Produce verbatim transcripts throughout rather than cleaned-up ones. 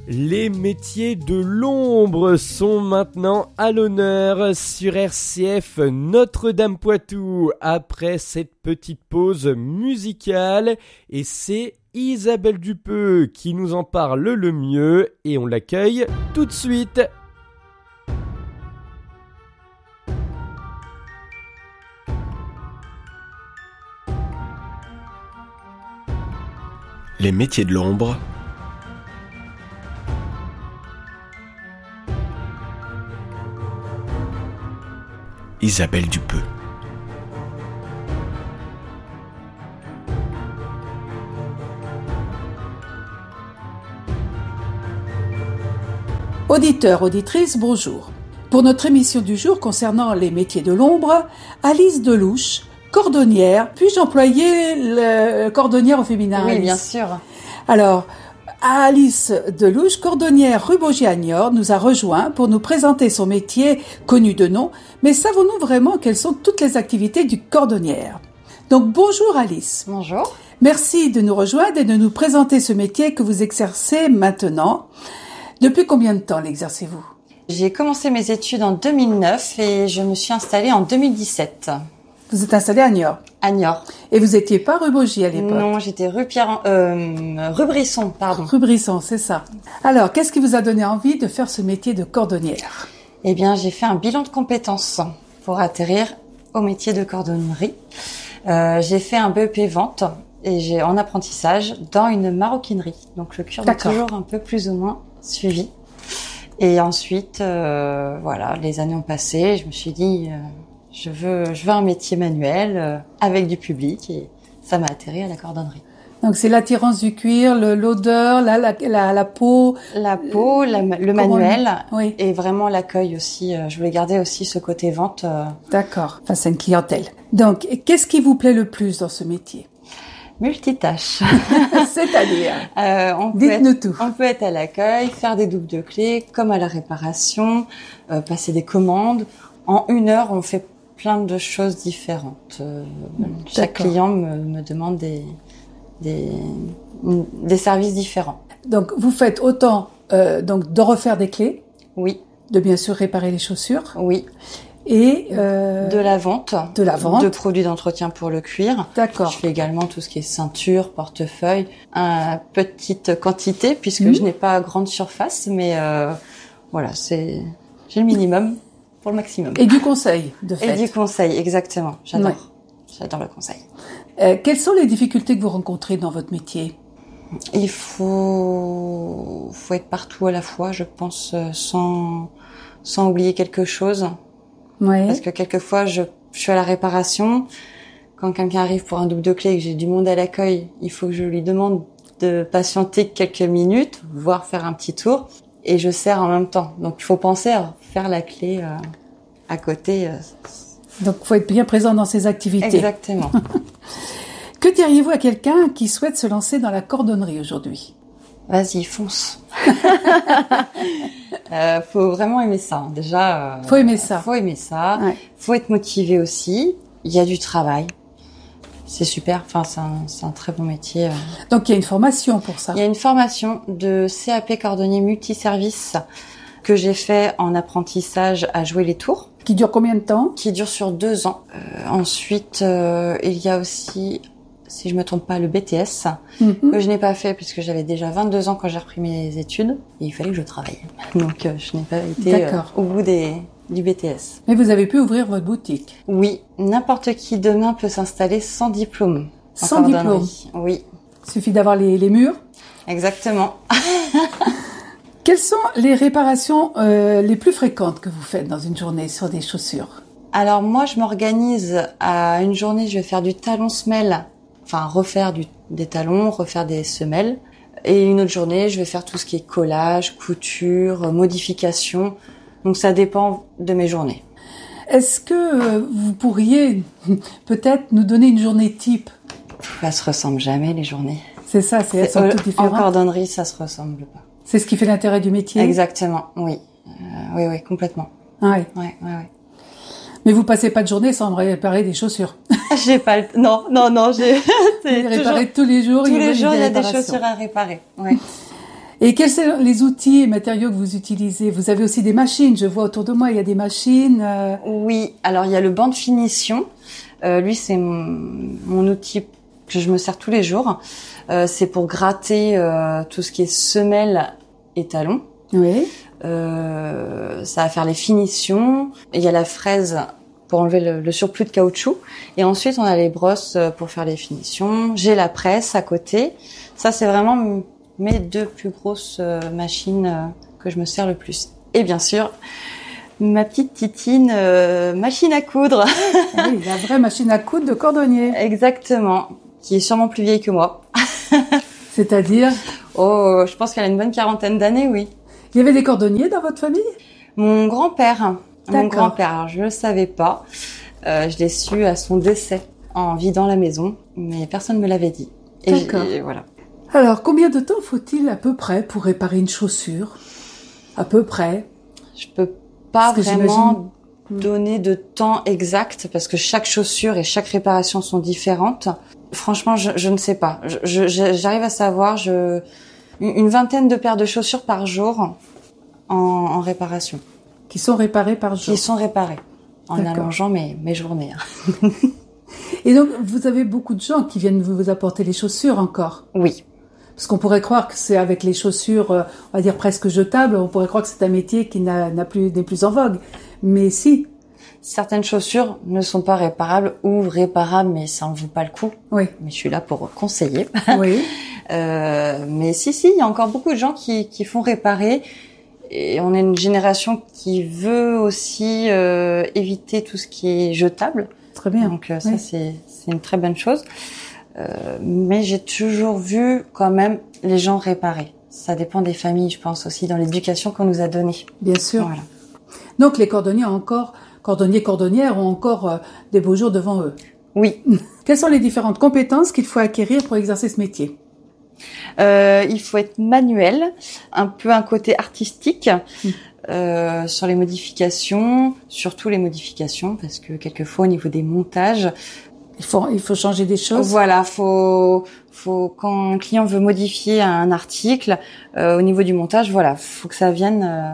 Les métiers de l'ombre sont maintenant à l'honneur sur R C F Notre-Dame-Poitou après cette petite pause musicale et c'est Isabelle Dupeux qui nous en parle le mieux et on l'accueille tout de suite. Les métiers de l'ombre. Isabelle Dupeux. Auditeurs, auditrices, bonjour. Pour notre émission du jour concernant les métiers de l'ombre, Alice Delouche, cordonnière. Puis-je employer le cordonnière au féminin? Oui, Alice? bien sûr. Alors, Alice Delouche, cordonnière rue Bogier-Niort, nous a rejoint pour nous présenter son métier connu de nom. Mais savons-nous vraiment quelles sont toutes les activités du cordonnière? Donc bonjour Alice. Bonjour. Merci de nous rejoindre et de nous présenter ce métier que vous exercez maintenant. Depuis combien de temps l'exercez-vous? J'ai commencé mes études en deux mille neuf et je me suis installée en deux mille dix-sept. Vous êtes installée à Niort? À Niort. Et vous étiez pas rue Bogier à l'époque? Non, j'étais rue Pierre, euh, rue Brisson, pardon. Rue Brisson, c'est ça. Alors, qu'est-ce qui vous a donné envie de faire ce métier de cordonnière? Eh bien, j'ai fait un bilan de compétences pour atterrir au métier de cordonnerie. Euh, j'ai fait un B E P vente et j'ai en apprentissage dans une maroquinerie. Donc, le cuir est toujours un peu plus ou moins suivi. Et ensuite, euh, voilà, les années ont passé. Je me suis dit, euh, je veux, je veux un métier manuel euh, avec du public et ça m'a atterri à la cordonnerie. Donc c'est l'attirance du cuir, le, l'odeur, la, la, la, la peau. La peau, la, le manuel on... oui. Et vraiment l'accueil aussi. Je voulais garder aussi ce côté vente. D'accord, enfin c'est une clientèle. Donc qu'est-ce qui vous plaît le plus dans ce métier? Multitâche. C'est-à-dire euh, on Dites-nous être, tout. On peut être à l'accueil, faire des doubles de clés, comme à la réparation, euh, passer des commandes. En une heure, on fait plein de choses différentes. Euh, chaque client me, me demande des... Des, des services différents. Donc, vous faites autant euh, donc de refaire des clés. Oui. De bien sûr réparer les chaussures. Oui. Et euh, de la vente. De la vente. De produits d'entretien pour le cuir. D'accord. Je fais également tout ce qui est ceinture, portefeuille, à petite quantité puisque mmh. je n'ai pas grande surface, mais euh, voilà, c'est j'ai le minimum pour le maximum. Et du conseil, de fait. Et du conseil, exactement. J'adore. Ouais. J'adore le conseil. Euh, quelles sont les difficultés que vous rencontrez dans votre métier? Il faut, faut être partout à la fois, je pense, sans, sans oublier quelque chose. Ouais. Parce que quelquefois, je, je suis à la réparation. Quand quelqu'un arrive pour un double de clé et que j'ai du monde à l'accueil, il faut que je lui demande de patienter quelques minutes, voire faire un petit tour. Et je sers en même temps. Donc, il faut penser à faire la clé euh, à côté. Euh, Donc, il faut être bien présent dans ces activités. Exactement. Que diriez-vous à quelqu'un qui souhaite se lancer dans la cordonnerie aujourd'hui? Vas-y, fonce. euh, faut vraiment aimer ça. Déjà, euh, faut aimer ça. Faut aimer ça. Ouais. Faut être motivé aussi. Il y a du travail. C'est super. Enfin, c'est un, c'est un très bon métier. Donc, il y a une formation pour ça. Il y a une formation de C A P cordonnier multiservice que j'ai fait en apprentissage à jouer les tours. Qui dure combien de temps? Qui dure sur deux ans. Euh, ensuite, euh, il y a aussi, si je me trompe pas, le B T S, mm-hmm. que je n'ai pas fait puisque j'avais déjà vingt-deux ans quand j'ai repris mes études et il fallait que je travaille. Donc, euh, je n'ai pas été euh, au bout des, du B T S. Mais vous avez pu ouvrir votre boutique? Oui, n'importe qui demain peut s'installer sans diplôme. Sans diplôme? Oui. Il suffit d'avoir les, les murs? Exactement. Quelles sont les réparations euh, les plus fréquentes que vous faites dans une journée sur des chaussures? Alors moi, je m'organise à une journée, je vais faire du talon semelle, enfin refaire du, des talons, refaire des semelles. Et une autre journée, je vais faire tout ce qui est collage, couture, modification. Donc ça dépend de mes journées. Est-ce que euh, vous pourriez peut-être nous donner une journée type? Ça se ressemble jamais les journées. C'est ça, c'est, elles sont toutes différentes. En cordonnerie, ça se ressemble pas. C'est ce qui fait l'intérêt du métier? Exactement, oui. Euh, oui, oui, complètement. Ah oui. Oui, oui, oui. Mais vous passez pas de journée sans réparer des chaussures? J'ai pas le... Non, non, non, j'ai... C'est réparer tous les jours. Tous les jours, il y a des chaussures à réparer. Ouais. Et quels sont les outils et matériaux que vous utilisez? Vous avez aussi des machines, je vois autour de moi, il y a des machines. Euh... Oui, alors il y a le banc de finition. Euh, lui, c'est mon, mon outil que je me sers tous les jours. Euh, c'est pour gratter euh, tout ce qui est semelle et talons. Oui. Euh, ça va faire les finitions. Il y a la fraise pour enlever le, le surplus de caoutchouc. Et ensuite, on a les brosses pour faire les finitions. J'ai la presse à côté. Ça, c'est vraiment mes deux plus grosses euh, machines euh, que je me sers le plus. Et bien sûr, ma petite Titine euh, machine à coudre. Oui, la vraie machine à coudre de cordonnier. Exactement. Qui est sûrement plus vieille que moi. C'est-à-dire? Oh, je pense qu'elle a une bonne quarantaine d'années, oui. Il y avait des cordonniers dans votre famille? Mon grand-père. D'accord. Mon grand-père. Alors, je le savais pas. Euh, je l'ai su à son décès en vidant la maison, mais personne ne me l'avait dit. Et D'accord. Et voilà. Alors, combien de temps faut-il à peu près pour réparer une chaussure? À peu près. Je peux pas vraiment j'imagine... donner de temps exact parce que chaque chaussure et chaque réparation sont différentes. Franchement, je, je ne sais pas. Je, je, j'arrive à savoir je, une vingtaine de paires de chaussures par jour en, en réparation. Qui sont réparées par jour? Qui sont réparées en D'accord. allongeant mes, mes journées. Et donc, vous avez beaucoup de gens qui viennent vous apporter les chaussures encore? Oui. Parce qu'on pourrait croire que c'est avec les chaussures, euh, on va dire presque jetables, on pourrait croire que c'est un métier qui n'a, n'a plus, n'est plus en vogue. Mais si. Certaines chaussures ne sont pas réparables ou réparables, mais ça en vaut pas le coup. Oui. Mais je suis là pour conseiller. Oui. euh, mais si, si, il y a encore beaucoup de gens qui, qui font réparer. Et on est une génération qui veut aussi euh, éviter tout ce qui est jetable. Très bien. Donc euh, ça, oui. c'est, c'est une très bonne chose. Euh, mais j'ai toujours vu quand même les gens réparer. Ça dépend des familles, je pense aussi, dans l'éducation qu'on nous a donnée. Bien sûr. Voilà. Donc les cordonniers ont encore, cordonniers, cordonnières ont encore euh, des beaux jours devant eux. Oui. Quelles sont les différentes compétences qu'il faut acquérir pour exercer ce métier? Euh, il faut être manuel, un peu un côté artistique mmh. euh, sur les modifications, surtout les modifications, parce que quelquefois au niveau des montages, il faut il faut changer des choses. Voilà, faut faut quand un client veut modifier un article euh, au niveau du montage, voilà, faut que ça vienne. Euh,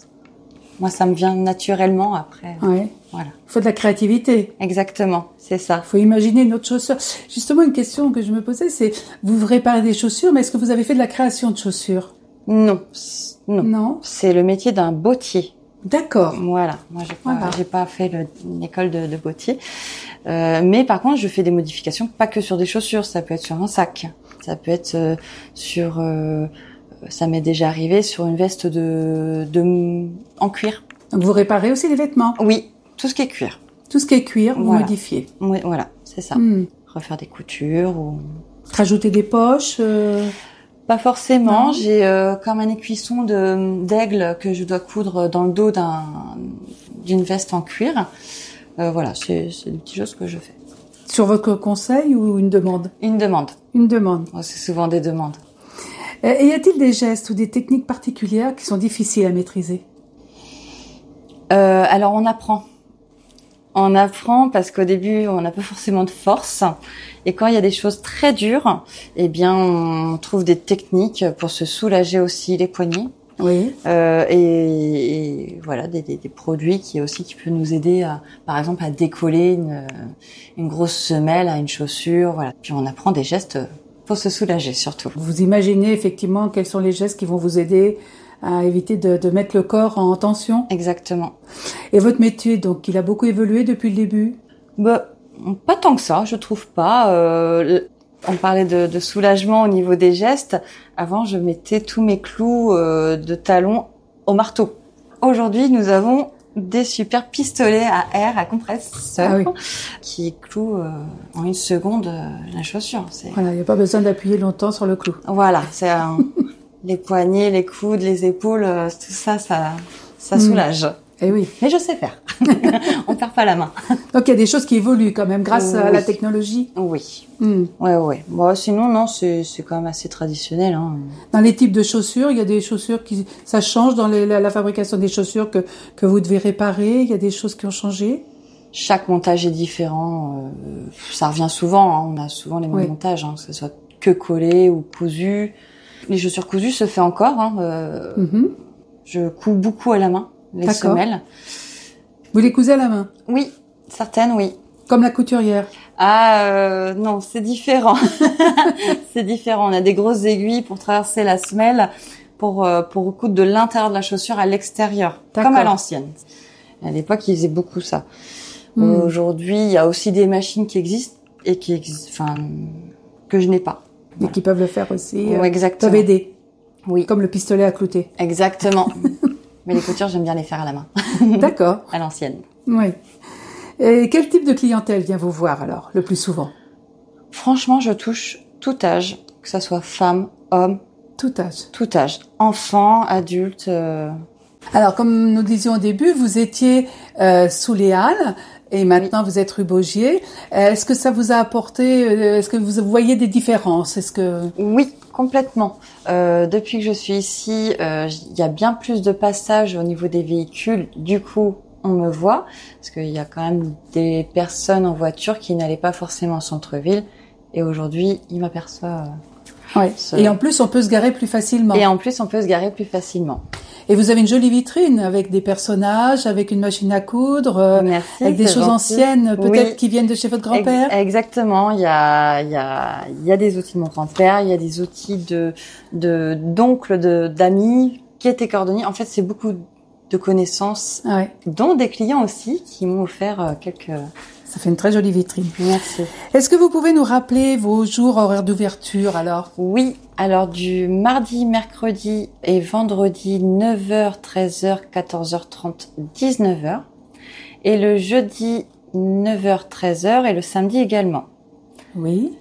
moi, ça me vient naturellement après. Ouais. Voilà. Il faut de la créativité. Exactement, c'est ça. Il faut imaginer une autre chaussure. Justement, une question que je me posais, c'est vous réparez des chaussures, mais est-ce que vous avez fait de la création de chaussures? Non, non. Non. C'est le métier d'un bottier. D'accord. Voilà. Moi, j'ai pas, voilà. j'ai pas fait le, une école de, de bottier. Euh, mais par contre, je fais des modifications, pas que sur des chaussures. Ça peut être sur un sac. Ça peut être euh, sur. Euh, ça m'est déjà arrivé sur une veste de, de en cuir. Donc vous réparez aussi les vêtements? Oui, tout ce qui est cuir. Tout ce qui est cuir, vous voilà. modifiez. Oui, voilà, c'est ça. Mmh. Refaire des coutures ou. Rajouter des poches. Euh... Pas forcément. Non. J'ai euh, comme un écuisson de d'aigle que je dois coudre dans le dos d'un d'une veste en cuir. Euh, voilà, c'est c'est des petites choses que je fais. Sur votre conseil ou une demande? Une demande. Une demande. Oh, c'est souvent des demandes. Et y a-t-il des gestes ou des techniques particulières qui sont difficiles à maîtriser? euh, Alors on apprend. On apprend parce qu'au début on n'a pas forcément de force. Et quand il y a des choses très dures, eh bien on trouve des techniques pour se soulager aussi les poignets. Oui. Euh, et, et voilà des, des, des produits qui aussi qui peuvent nous aider à, par exemple, à décoller une, une grosse semelle à une chaussure. Voilà. Puis on apprend des gestes pour se soulager surtout. Vous imaginez effectivement quels sont les gestes qui vont vous aider à éviter de, de mettre le corps en tension. Exactement. Et votre métier, donc, il a beaucoup évolué depuis le début? Bah, pas tant que ça, je trouve pas. Euh, on parlait de, de soulagement au niveau des gestes. Avant, je mettais tous mes clous euh, de talons au marteau. Aujourd'hui, nous avons des super pistolets à air, à compresseur, ah oui. qui clouent euh, en une seconde euh, la chaussure. C'est... Voilà, il n'y a pas besoin d'appuyer longtemps sur le clou. Voilà, c'est un... les poignets, les coudes, les épaules, euh, tout ça, ça, ça soulage. Mmh. Eh oui. Mais je sais faire. On perd pas la main. Donc il y a des choses qui évoluent quand même grâce oui. à la technologie. Oui. Mmh. Ouais, ouais. Bon, sinon non, c'est c'est quand même assez traditionnel. Hein. Dans les types de chaussures, il y a des chaussures qui ça change dans les, la, la fabrication des chaussures que que vous devez réparer. Il y a des choses qui ont changé. Chaque montage est différent. Euh, ça revient souvent. Hein. On a souvent les mêmes oui. montages, hein, que ce soit que collé ou cousu. les chaussures cousues se fait encore. Hein, euh, mm-hmm. Je couds beaucoup à la main les D'accord. semelles. Vous les cousez à la main? Oui, certaines, oui. Comme la couturière? Ah euh, non, c'est différent. C'est différent. On a des grosses aiguilles pour traverser la semelle, pour euh, pour coudre de l'intérieur de la chaussure à l'extérieur, D'accord. comme à l'ancienne. À l'époque, ils faisaient beaucoup ça. Mm. Aujourd'hui, il y a aussi des machines qui existent et qui existent, enfin, que je n'ai pas. Et voilà. Qui peuvent le faire aussi. Euh, exactement. Peuvent aider. Oui. Comme le pistolet à clouter. Exactement. Mais les coutures, j'aime bien les faire à la main. D'accord. À l'ancienne. Oui. Et quel type de clientèle vient vous voir alors, le plus souvent? Franchement, je touche tout âge, que ça soit femme, homme. Tout âge. Tout âge. Enfant, adulte. Euh... Alors, comme nous disions au début, vous étiez euh, sous les Halles. Et maintenant, oui. vous êtes Rubeaugier. Est-ce que ça vous a apporté, est-ce que vous voyez des différences? Est-ce que... Oui, complètement. Euh, depuis que je suis ici, euh, il y a bien plus de passages au niveau des véhicules. Du coup, on me voit. Parce qu'il y a quand même des personnes en voiture qui n'allaient pas forcément au centre-ville. Et aujourd'hui, ils m'aperçoivent. Euh, ouais. Ce... Et en plus, on peut se garer plus facilement. Et en plus, on peut se garer plus facilement. Et vous avez une jolie vitrine avec des personnages, avec une machine à coudre, euh, Merci, avec des choses gentil. anciennes, peut-être oui. qui viennent de chez votre grand-père. Exactement. Il y a, il y a, il y a des outils de mon grand-père, il y a des outils de, de d'oncles, de d'amis qui étaient cordonniers. En fait, c'est beaucoup de connaissances, ah ouais. dont des clients aussi qui m'ont offert quelques. Ça fait une très jolie vitrine. Merci. Est-ce que vous pouvez nous rappeler vos jours horaires d'ouverture alors? Oui, alors du mardi, mercredi et vendredi neuf heures, treize heures, quatorze heures trente, dix-neuf heures. Et le jeudi neuf heures, treize heures et le samedi également. Oui.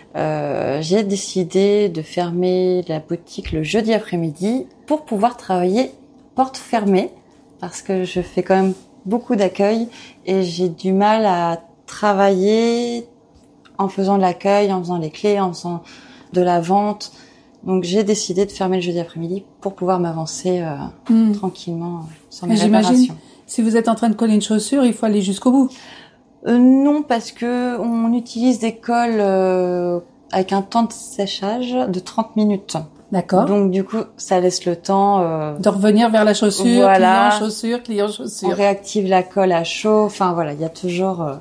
Euh, j'ai décidé de fermer la boutique le jeudi après-midi pour pouvoir travailler porte fermée parce que je fais quand même beaucoup d'accueil et j'ai du mal à travailler en faisant de l'accueil, en faisant les clés, en faisant de la vente. Donc j'ai décidé de fermer le jeudi après-midi pour pouvoir m'avancer euh, mmh. tranquillement sans mes réparations. Si vous êtes en train de coller une chaussure, il faut aller jusqu'au bout. Euh, non, parce que on utilise des colles euh, avec un temps de séchage de trente minutes. D'accord. Donc du coup, ça laisse le temps euh, de revenir vers la chaussure, voilà. client chaussure, client chaussure. On réactive la colle à chaud. Enfin voilà, il y a toujours. Euh...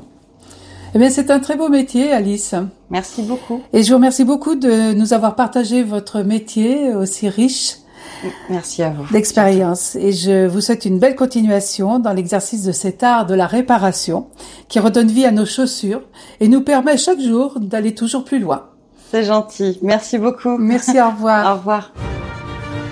Eh bien, c'est un très beau métier, Alice. Merci beaucoup. Et je vous remercie beaucoup de nous avoir partagé votre métier aussi riche. Merci à vous. D'expérience. Et je vous souhaite une belle continuation dans l'exercice de cet art de la réparation qui redonne vie à nos chaussures et nous permet chaque jour d'aller toujours plus loin. C'est gentil. Merci beaucoup. Merci, au revoir. Au revoir.